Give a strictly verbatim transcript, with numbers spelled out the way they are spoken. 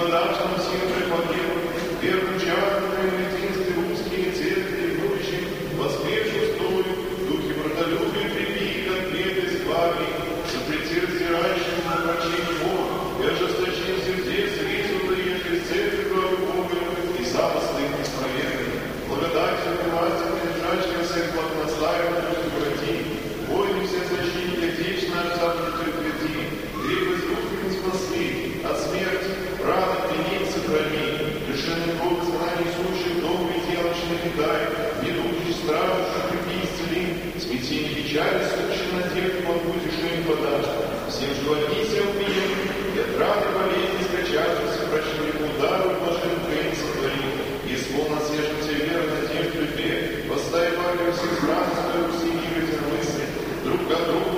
подавшим всем преподел, верным чарным в единстве русскими церкви будущим, воскресшую стою, духе братолюбия прими, как беды слави, запрети раздирающим на врачей Бог, и ожесточил сердец, рису даешь из церкви главы Бога, и замыслы их исповеданы. Благодатью внимательно лежащего всех благословенных братьев, войны все защитники отечественной арцапнутой тверди, крепость духу не спасли, от смерти, раны пленить сохрани, лишенный Бога знаний сущих, дом безделочных и дай, не духи стражущих и исцели, смятение печали сущих на тех, кто будешь им подашь, всем живопися убием, и от раны болезни скачавшихся прочли удару блажен Твоим сотворил, и словно сежимся веры на тех людей, восставай во всех странах, что усиливайте мысли, друг к другу